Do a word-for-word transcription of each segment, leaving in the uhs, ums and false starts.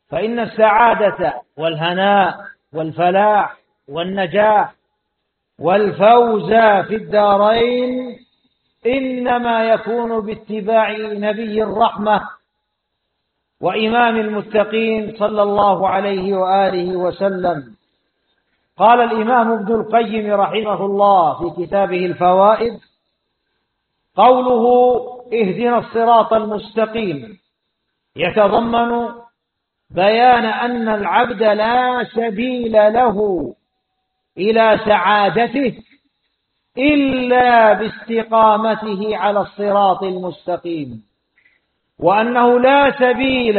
فإن السعادة والهناء والفلاح والنجاح والفوز في الدارين إنما يكون باتباع نبي الرحمة وإمام المتقين صلى الله عليه وآله وسلم. قال الإمام ابن القيم رحمه الله في كتابه الفوائد: قوله اهدنا الصراط المستقيم يتضمن بيان أن العبد لا سبيل له إلى سعادته إلا باستقامته على الصراط المستقيم، وأنه لا سبيل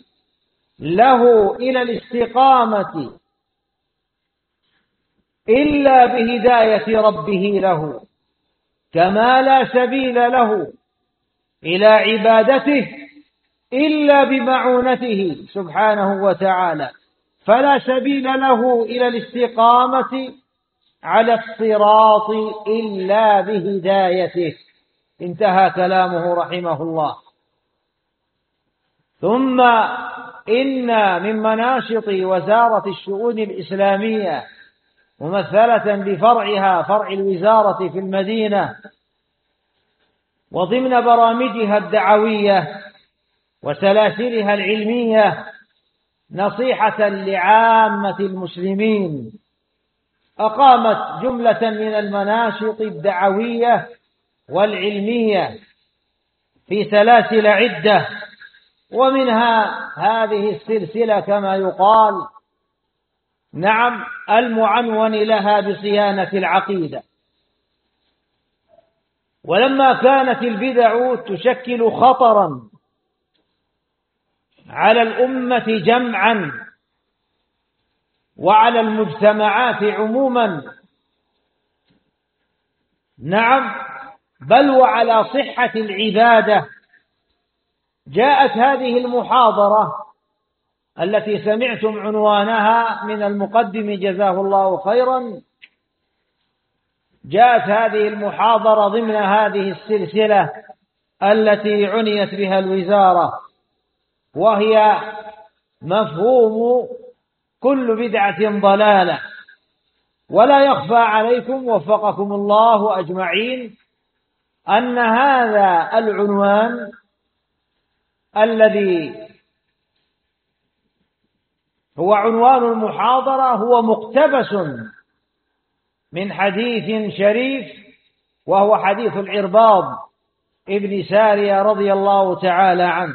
له إلى الاستقامة إلا بهداية ربه له، كما لا سبيل له إلى عبادته إلا بمعونته سبحانه وتعالى، فلا سبيل له إلى الاستقامة على الصراط إلا بهدايته. انتهى كلامه رحمه الله. ثم إن من مناشط وزارة الشؤون الإسلامية ممثلة بفرعها فرع الوزارة في المدينة وضمن برامجها الدعوية وسلاسلها العلمية نصيحة لعامة المسلمين، أقامت جملة من المناشط الدعوية والعلمية في سلاسل عدة، ومنها هذه السلسلة كما يقال، نعم، المعنون لها بصيانة العقيدة. ولما كانت البدع تشكل خطرا على الأمة جمعا وعلى المجتمعات عموما، نعم، بل وعلى صحة العبادة، جاءت هذه المحاضرة التي سمعتم عنوانها من المقدم جزاه الله خيرا، جاءت هذه المحاضرة ضمن هذه السلسلة التي عنيت بها الوزارة، وهي مفهوم كل بدعة ضلالة. ولا يخفى عليكم وفقكم الله أجمعين أن هذا العنوان الذي هو عنوان المحاضرة هو مقتبس من حديث شريف، وهو حديث العرباض ابن سارية رضي الله تعالى عنه.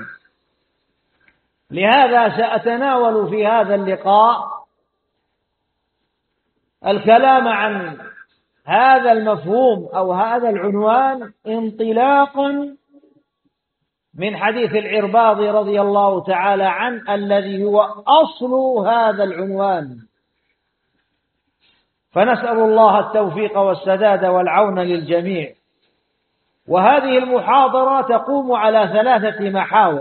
لهذا سأتناول في هذا اللقاء الكلام عن هذا المفهوم أو هذا العنوان انطلاقا من حديث العرباض رضي الله تعالى عنه الذي هو أصل هذا العنوان. فنسأل الله التوفيق والسداد والعون للجميع. وهذه المحاضرة تقوم على ثلاثة محاور،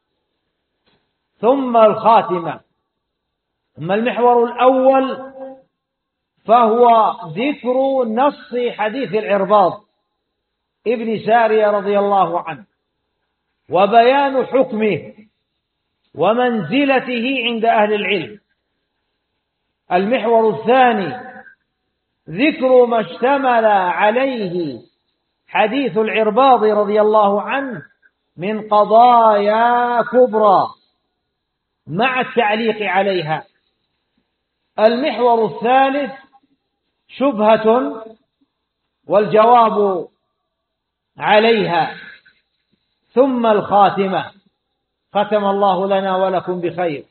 ثم الخاتمة. أما المحور الأول فهو ذكر نص حديث العرباض ابن سارية رضي الله عنه وبيان حكمه ومنزلته عند أهل العلم. المحور الثاني ذكر ما اشتمل عليه حديث العرباض رضي الله عنه من قضايا كبرى مع التعليق عليها. المحور الثالث شبهة والجواب عليها، ثم الخاتمة. ختم الله لنا ولكم بخير.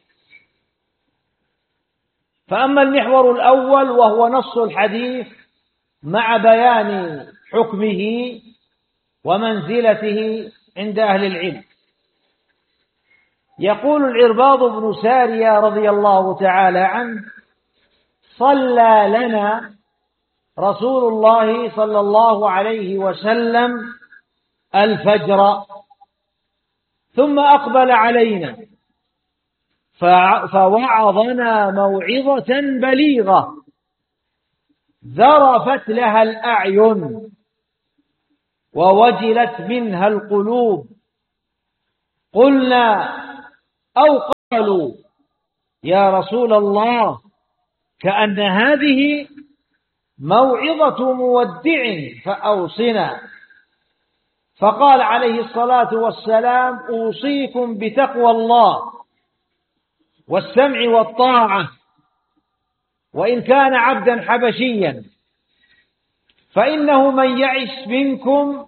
فأما المحور الأول وهو نص الحديث مع بيان حكمه ومنزلته عند أهل العلم، يقول العرباض بن سارية رضي الله تعالى عنه: صلى لنا رسول الله صلى الله عليه وسلم الفجر ثم أقبل علينا فوعظنا موعظة بليغة ذرفت لها الأعين ووجلت منها القلوب. قلنا أو قالوا يا رسول الله كأن هذه موعظة مودع فأوصنا. فقال عليه الصلاة والسلام: أوصيكم بتقوى الله والسمع والطاعة، وإن كان عبدا حبشيا، فإنه من يعش منكم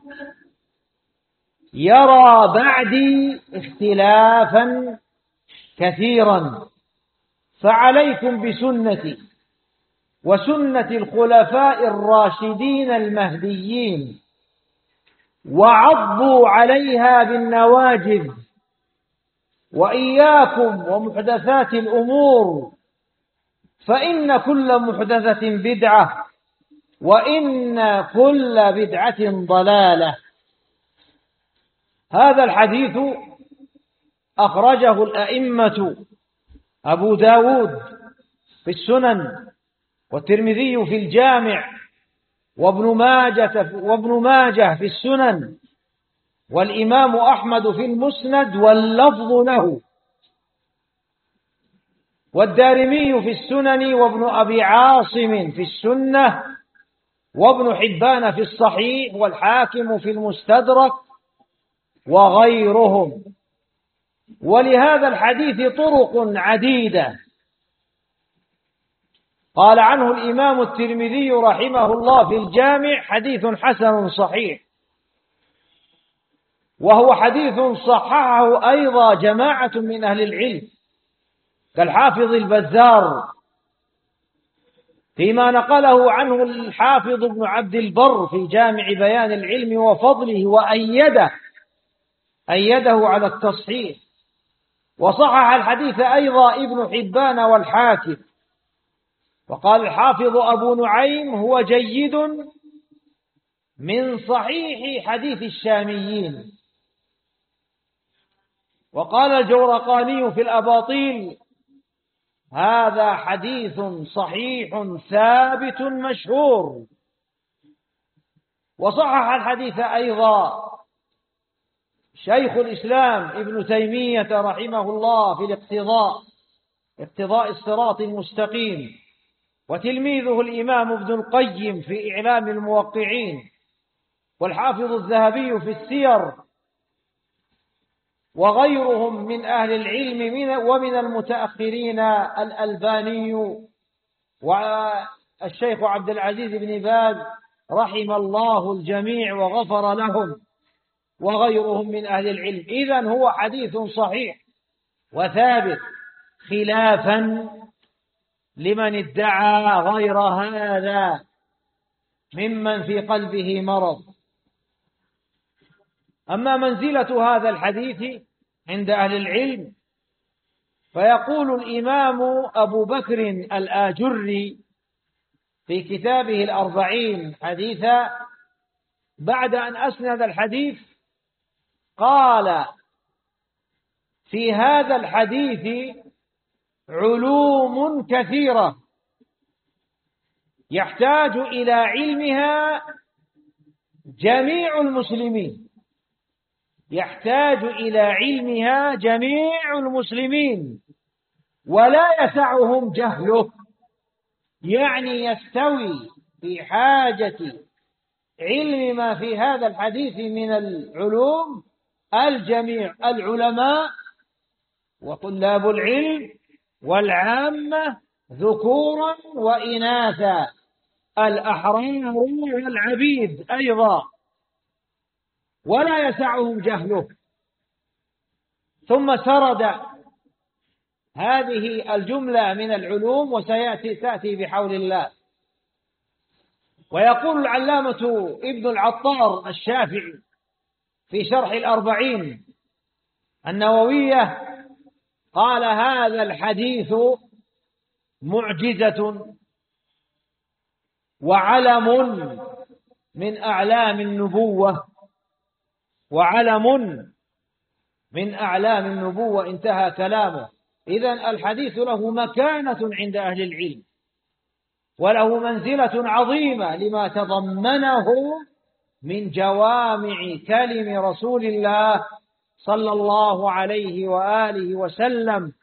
يرى بعدي اختلافا كثيرا، فعليكم بسنتي وسنة الخلفاء الراشدين المهديين، وعضوا عليها بالنواجذ، وإياكم ومحدثات الأمور، فإن كل محدثة بدعة، وإن كل بدعة ضلالة. هذا الحديث أخرجه الأئمة أبو داود في السنن، والترمذي في الجامع، وابن ماجة وابن ماجه في السنن، والإمام أحمد في المسند واللفظ له، والدارمي في السنن، وابن أبي عاصم في السنة، وابن حبان في الصحيح، والحاكم في المستدرك، وغيرهم. ولهذا الحديث طرق عديدة. قال عنه الإمام الترمذي رحمه الله في الجامع: حديث حسن صحيح. وهو حديث صححه أيضا جماعة من أهل العلم كالحافظ البزار فيما نقله عنه الحافظ ابن عبد البر في جامع بيان العلم وفضله، وأيده أيده على التصحيح. وصحح الحديث أيضا ابن حبان والحاكم. وقال الحافظ أبو نعيم: هو جيد من صحيح حديث الشاميين. وقال الجورقاني في الأباطيل: هذا حديث صحيح ثابت مشهور. وصحح الحديث أيضا شيخ الإسلام ابن تيمية رحمه الله في الاقتضاء اقتضاء الصراط المستقيم، وتلميذه الإمام ابن القيم في إعلام الموقعين، والحافظ الذهبي في السير، وغيرهم من أهل العلم من ومن المتأخرين الألباني والشيخ عبد العزيز بن باز رحم الله الجميع وغفر لهم، وغيرهم من أهل العلم. إذن هو حديث صحيح وثابت، خلافا لمن ادعى غير هذا ممن في قلبه مرض. أما منزلة هذا الحديث عند أهل العلم، فيقول الإمام أبو بكر الآجري في كتابه الأربعين حديثا بعد أن أسند الحديث قال: في هذا الحديث علوم كثيرة يحتاج إلى علمها جميع المسلمين يحتاج إلى علمها جميع المسلمين ولا يسعهم جهله. يعني يستوي في حاجة علم ما في هذا الحديث من العلوم الجميع، العلماء وطلاب العلم والعامة ذكورا وإناثا، الأحرار والعبيد أيضا، ولا يسعهم جهله. ثم سرد هذه الجملة من العلوم وسيأتي تأتي بحول الله. ويقول العلامة ابن العطار الشافعي في شرح الأربعين النووية قال: هذا الحديث معجزة وعلم من أعلام النبوة وعلم من أعلام النبوة. انتهى كلامه. إذن الحديث له مكانة عند أهل العلم وله منزلة عظيمة لما تضمنه من جوامع كلم رسول الله صلى الله عليه وآله وسلم